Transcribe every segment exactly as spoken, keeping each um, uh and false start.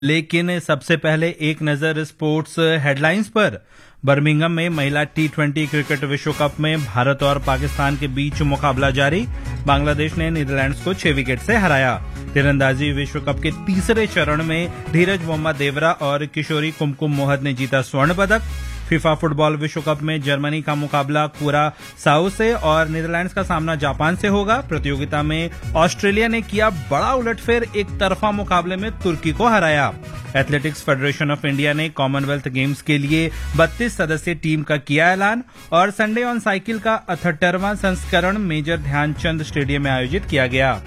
लेकिन सबसे पहले एक नजर स्पोर्ट्स हेडलाइंस पर। बर्मिंघम में महिला टी ट्वेंटी क्रिकेट विश्व कप में भारत और पाकिस्तान के बीच मुकाबला जारी। बांग्लादेश ने नीदरलैंड्स को छह विकेट से हराया। तीरंदाजी विश्व कप के तीसरे चरण में धीरज मोहम्मद देवरा और किशोरी कुमकुम मोहद ने जीता स्वर्ण पदक। फीफा फुटबॉल विश्व कप में जर्मनी का मुकाबला कुरा साउ से और नीदरलैंड्स का सामना जापान से होगा। प्रतियोगिता में ऑस्ट्रेलिया ने किया बड़ा उलटफेर, एक तरफा मुकाबले में तुर्की को हराया। एथलेटिक्स फेडरेशन ऑफ इंडिया ने कॉमनवेल्थ गेम्स के लिए बत्तीस सदस्यीय टीम का किया ऐलान। और संडे ऑन साइकिल का अठहत्तरवां संस्करण मेजर ध्यानचंद स्टेडियम में आयोजित किया गया।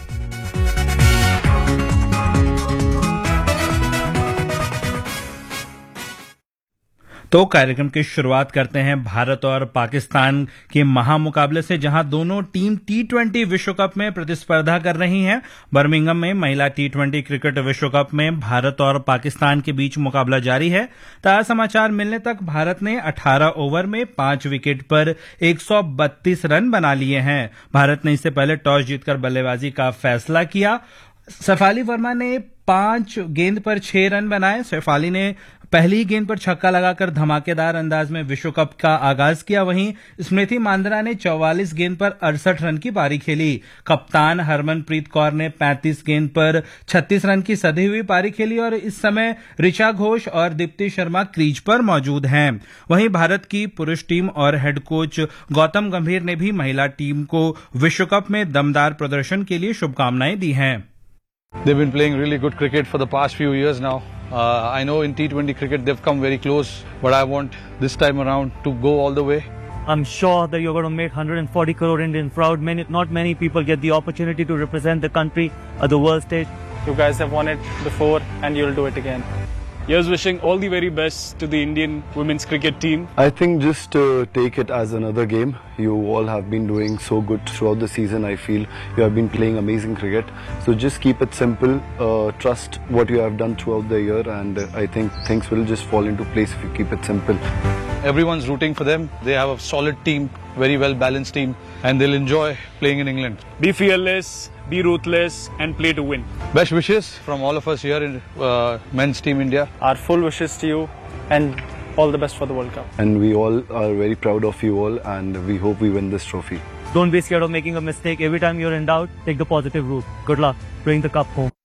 तो कार्यक्रम की शुरुआत करते हैं भारत और पाकिस्तान के महामुकाबले से, जहां दोनों टीम टी ट्वेंटी विश्व कप में प्रतिस्पर्धा कर रही हैं। बर्मिंघम में महिला टी ट्वेंटी क्रिकेट विश्व कप में भारत और पाकिस्तान के बीच मुकाबला जारी है। ताजा समाचार मिलने तक भारत ने अठारह ओवर में पांच विकेट पर एक सौ बत्तीस रन बना लिए हैं। भारत ने इससे पहले टॉस जीतकर बल्लेबाजी का फैसला किया। शेफाली वर्मा ने पांच गेंद पर छह रन बनाए। शेफाली ने पहली गेंद पर छक्का लगाकर धमाकेदार अंदाज में विश्व कप का आगाज किया। वहीं स्मृति मांद्रा ने चौवालीस गेंद पर अड़सठ रन की पारी खेली। कप्तान हरमनप्रीत कौर ने पैंतीस गेंद पर छत्तीस रन की सधी हुई पारी खेली और इस समय ऋचा घोष और दीप्ति शर्मा क्रीज पर मौजूद हैं। वहीं भारत की पुरुष टीम और हेड कोच गौतम गंभीर ने भी महिला टीम को विश्व कप में दमदार प्रदर्शन के लिए शुभकामनाएं दी हैं। They've been playing really good cricket for the past few years now. Uh, I know in T twenty cricket they've come very close, but I want this time around to go all the way. I'm sure that you're going to make one hundred forty crore Indians proud. Many, not many people get the opportunity to represent the country at the world stage. You guys have won it before and you'll do it again. Here's wishing all the very best to the Indian women's cricket team. I think just uh, take it as another game. You all have been doing so good throughout the season. I feel you have been playing amazing cricket. So just keep it simple. Uh, trust what you have done throughout the year, and uh, I think things will just fall into place if you keep it simple. Everyone's rooting for them. They have a solid team, very well balanced team, and they'll enjoy playing in England. Be fearless, be ruthless, and play to win. Best wishes from all of us here in uh, Men's Team India. Our full wishes to you and all the best for the World Cup. And we all are very proud of you all, and we hope we win this trophy. Don't be scared of making a mistake. Every time you're in doubt, take the positive route. Good luck. Bring the cup home.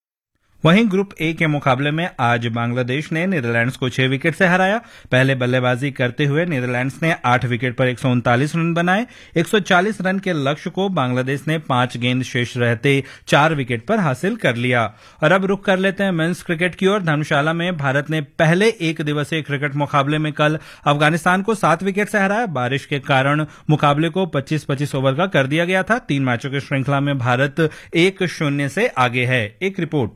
वहीं group A के मुकाबले में आज बांग्लादेश ने Netherlands को छह wicket से हराया। पहले बल्लेबाजी करते हुए नीदरलैंड्स ने आठ विकेट पर एक सौ उनतालीस रन बनाए। एक सौ चालीस रन के लक्ष्य को बांग्लादेश ने पांच गेंद शेष रहते चार विकेट पर हासिल कर लिया। और अब रुख कर लेते हैं मेंस क्रिकेट की ओर। धर्मशाला में भारत ने पहले एक दिवसीय क्रिकेट मुकाबले में कल अफगानिस्तान को सात विकेट से हराया। बारिश के कारण मुकाबले को पच्चीस पच्चीस ओवर का कर दिया गया था। तीन मैचों की श्रृंखला में भारत एक शून्य से आगे है। एक रिपोर्ट।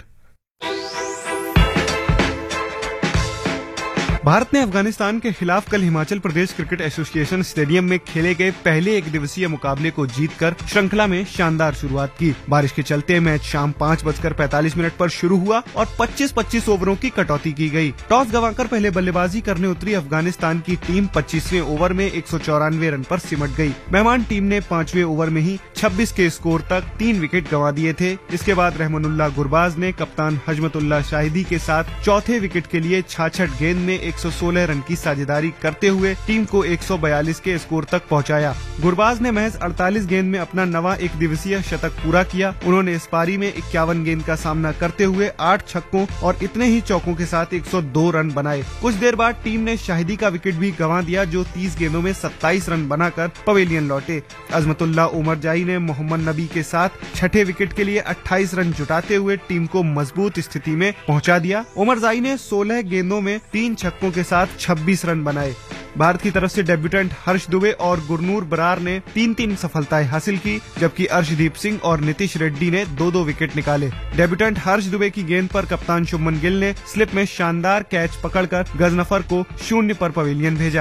भारत ने अफगानिस्तान के खिलाफ कल Himachal Pradesh cricket association stadium में खेले गए पहले एक दिवसीय मुकाबले को जीतकर श्रृंखला में शानदार शुरुआत की। बारिश के चलते मैच शाम पाँच बजकर पैंतालीस मिनट पर शुरू हुआ और पच्चीस पच्चीस ओवरों की कटौती की गई। टॉस गंवाकर पहले बल्लेबाजी करने उतरी अफगानिस्तान की टीम पच्चीसवें ओवर में एक सौ चौरानवे रन पर सिमट गई। मेहमान टीम ने पांचवें ओवर में ही छब्बीस के स्कोर तक तीन विकेट गंवा दिए थे। इसके बाद रहमानुल्लाह गुरबाज ने कप्तान हजमतुल्लाह शाहिदी के साथ चौथे विकेट के लिए छाछठ गेंद में एक सौ सोलह रन की साझेदारी करते हुए टीम को एक सौ बयालीस के स्कोर तक पहुंचाया। गुरबाज ने महज अड़तालीस गेंद में अपना नवा एक दिवसीय शतक पूरा किया। उन्होंने इस पारी में इक्यावन गेंद का सामना करते हुए आठ छक्कों और इतने ही चौकों के साथ एक सौ दो रन बनाए। कुछ देर बाद टीम ने शाहिदी का विकेट भी गंवा दिया, जो तीस गेंदों में सत्ताईस रन बनाकर पवेलियन लौटे। अजमतुल्लाह उमरजाई ने मोहम्मद नबी के साथ छठे विकेट के लिए अट्ठाईस रन जुटाते हुए टीम को मजबूत स्थिति में पहुंचा दिया। उमरजाई ने सोलह गेंदों में तीन छक्कों के साथ छब्बीस रन बनाए। भारत की तरफ से डेब्यूटेंट हर्ष दुबे और गुरनूर बरार ने तीन तीन सफलताएं हासिल की, जबकि अर्शदीप सिंह और नीतीश रेड्डी ने दो दो विकेट निकाले। डेब्यूटेंट हर्ष दुबे की गेंद पर कप्तान शुभमन गिल ने स्लिप में शानदार कैच पकड़कर गजनफर को शून्य पर पवेलियन भेजा।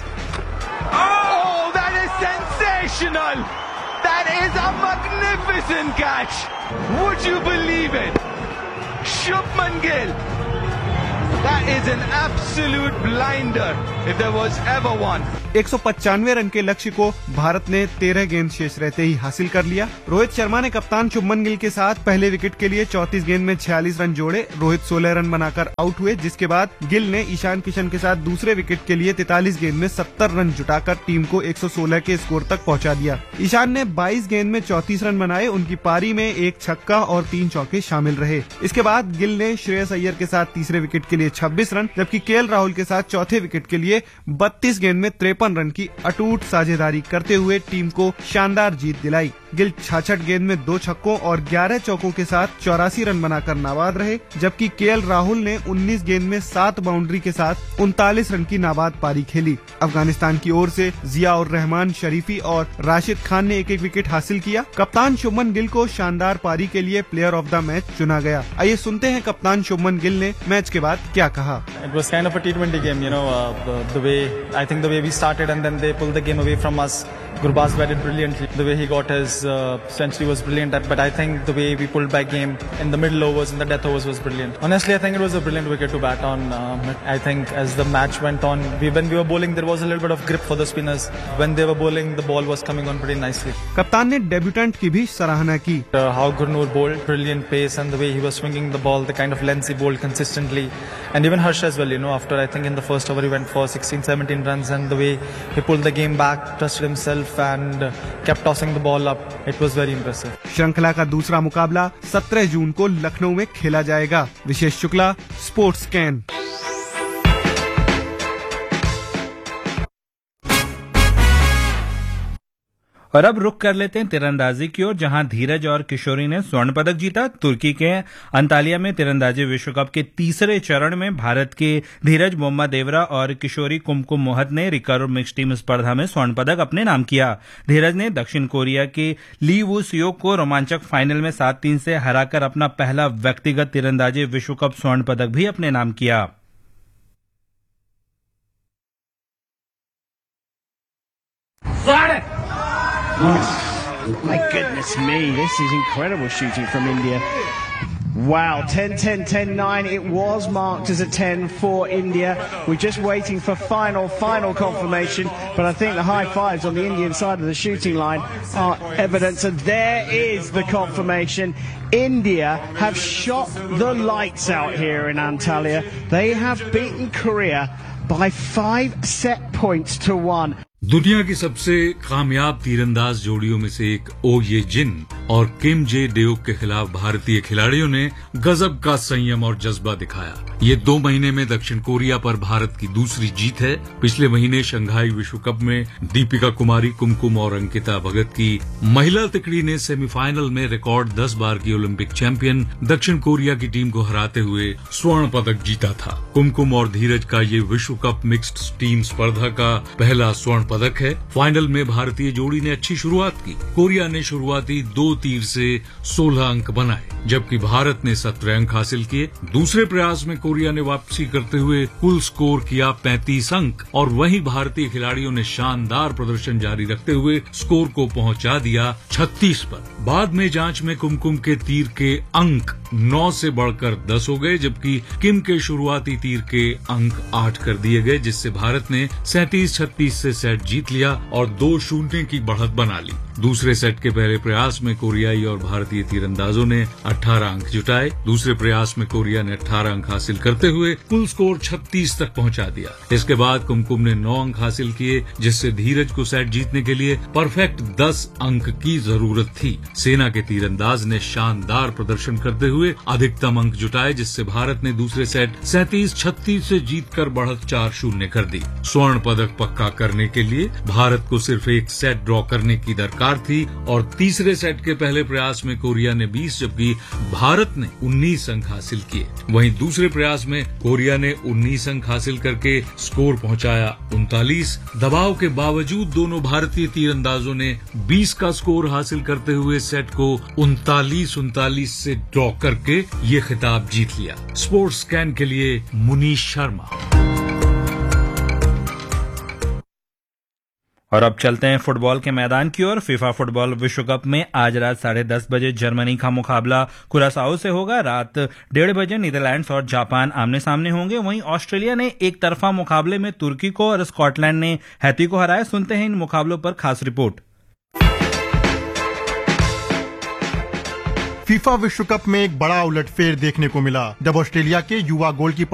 Oh, that is sensational! That is a magnificent catch! Would you believe it? Shubman Gill! That is an absolute blinder if there was ever one. एक सौ पचानवे रन के लक्ष्य को भारत ने तेरह गेंद शेष रहते ही हासिल कर लिया। रोहित शर्मा ने कप्तान शुभमन गिल के साथ पहले विकेट के लिए चौंतीस गेंद में छियालीस रन जोड़े। रोहित सोलह रन बनाकर आउट हुए, जिसके बाद गिल ने ईशान किशन के साथ दूसरे विकेट के लिए तैंतालीस गेंद में सत्तर रन जुटाकर टीम को एक सौ सोलह के स्कोर तक पहुंचा दिया। ईशान ने बाईस गेंद में चौंतीस रन बनाए। उनकी पारी में एक छक्का और तीन चौके शामिल रहे। इसके बाद गिल ने श्रेयस अय्यर के साथ तीसरे विकेट के लिए छब्बीस रन, जबकि केएल राहुल के साथ चौथे विकेट के लिए बत्तीस गेंद में तिरपन रन की अटूट साझेदारी करते हुए टीम को शानदार जीत दिलाई। गिल छियासठ गेंद में दो छक्कों और ग्यारह चौकों के साथ चौरासी रन बनाकर नाबाद रहे, जबकि केएल राहुल ने उन्नीस गेंद में सात बाउंड्री के साथ उनतालीस रन की नाबाद पारी खेली। अफगानिस्तान की ओर से जिया उर रहमान, शरीफी और राशिद खान ने एक एक विकेट हासिल किया। कप्तान शुभमन गिल को शानदार पारी के लिए प्लेयर ऑफ द मैच चुना गया। आइए सुनते हैं कप्तान शुभमन गिल ने मैच के बाद क्या कहा। It was kind of a T twenty game, you know, uh, the, the way I think the way we started and then they pulled the game away from us. Gurbaz batted brilliantly. The way he got his uh, century was brilliant. But I think the way we pulled back game in the middle overs and the death overs was brilliant. Honestly, I think it was a brilliant wicket to bat on. Um, I think as the match went on, we, when we were bowling, there was a little bit of grip for the spinners. When they were bowling, the ball was coming on pretty nicely. कप्तान ने debutant की भी सराहना की। Uh, how Gurnoor bowled, brilliant pace and the way he was swinging the ball, the kind of lengths he bowled consistently. And even Harsh as well, you know, after I think in the first over he went for sixteen, seventeen runs and the way he pulled the game back, trusted himself and kept tossing the ball up. It was very impressive. श्रृंखला का दूसरा मुकाबला सत्रह जून को लखनऊ में खेला जाएगा। विशेष Shukla, sports scan. और अब रुक कर लेते हैं तीरंदाजी की ओर, जहां धीरज और किशोरी ने स्वर्ण पदक जीता। तुर्की के अंतालिया में तीरंदाजी विश्व कप के तीसरे चरण में भारत के धीरज मोहम्मदेवरा और किशोरी कुमकुम मोहत ने रिकर्व मिक्स टीम स्पर्धा में स्वर्ण पदक अपने नाम किया। धीरज ने दक्षिण कोरिया के ली वू सियोक को रोमांचक फाइनल में सात तीन से हराकर अपना पहला व्यक्तिगत तीरंदाजी विश्व कप स्वर्ण पदक भी अपने नाम किया। Oh, my goodness me, this is incredible shooting from India. Wow, ten ten, ten nine, it was marked as a ten for India. We're just waiting for final, final confirmation, but I think the high fives on the Indian side of the shooting line are evidence, and there is the confirmation. India have shot the lights out here in Antalya. They have beaten Korea by five set points to one. दुनिया की सबसे कामयाब तीरंदाज जोड़ियों में से एक ओ ये जिन और किम जे डेओक के खिलाफ भारतीय खिलाड़ियों ने गजब का संयम और जज्बा दिखाया। ये दो महीने में दक्षिण कोरिया पर भारत की दूसरी जीत है। पिछले महीने शंघाई विश्व कप में दीपिका कुमारी, कुमकुम और अंकिता भगत की महिला तिकड़ी ने सेमीफाइनल में रिकॉर्ड दस बार की ओलंपिक चैंपियन दक्षिण कोरिया की टीम को हराते हुए स्वर्ण पदक जीता था। कुमकुम और धीरज का ये विश्व कप मिक्स्ड टीम स्पर्धा का पहला स्वर्ण पदक है। फाइनल में भारतीय जोड़ी ने अच्छी शुरुआत की। कोरिया ने शुरुआती दो तीर से सोलह अंक बनाए, जबकि भारत ने सत्रह अंक हासिल किए। दूसरे प्रयास में कोरिया ने वापसी करते हुए कुल स्कोर किया पैंतीस अंक और वहीं भारतीय खिलाड़ियों ने शानदार प्रदर्शन जारी रखते हुए स्कोर को पहुंचा दिया छत्तीस पर। बाद में जांच में कुमकुम के तीर के अंक नौ से बढ़कर दस हो गए, जबकि किम के शुरुआती तीर के अंक आठ कर दिए गए, जिससे भारत ने सैंतीस छत्तीस से सेट जीत लिया और दो शून्य की बढ़त बना ली। दूसरे सेट के पहले प्रयास में कोरियाई और भारतीय तीरंदाजों ने अठारह अंक जुटाए। दूसरे प्रयास में कोरिया ने अठारह अंक हासिल करते हुए कुल स्कोर छत्तीस तक पहुंचा दिया। इसके बाद कुमकुम ने नौ अंक हासिल किए, जिससे धीरज को सेट जीतने के लिए परफेक्ट दस अंक की जरूरत थी। सेना के तीरंदाज ने शानदार प्रदर्शन करते हुए अधिकतम अंक जुटाए, जिससे भारत ने दूसरे सेट सैंतीस छत्तीस से जीतकर बढ़त चार शून्य कर दी। स्वर्ण पदक पक्का करने के लिए भारत को सिर्फ एक सेट ड्रॉ करने की दरकार थी और तीसरे सेट के पहले प्रयास में कोरिया ने बीस जबकि भारत ने उन्नीस अंक हासिल किए। वहीं दूसरे प्रयास में कोरिया ने उन्नीस अंक हासिल करके स्कोर पहुंचाया उनतालीस। दबाव के बावजूद दोनों भारतीय तीरंदाजों ने बीस का स्कोर हासिल करते हुए सेट को उनतालीस उनतालीस से ड्रॉ करके ये खिताब जीत लिया। स्पोर्ट्स स्कैन के लिए मुनीश शर्मा। और अब चलते हैं फुटबॉल के मैदान की ओर। फीफा फुटबॉल विश्व कप में आज रात साढ़े दस बजे जर्मनी का मुकाबला कुरासाओ से होगा। रात डेढ़ बजे नीदरलैंड्स और जापान आमने सामने होंगे। वहीं ऑस्ट्रेलिया ने एक तरफा मुकाबले में तुर्की को और स्कॉटलैंड ने हैती को हराया। सुनते हैं इन मुकाबलों पर खास रिपोर्ट। फीफा विश्व कप में एक बड़ा उलटफेर देखने को मिला जब ऑस्ट्रेलिया के युवा गोलकीपर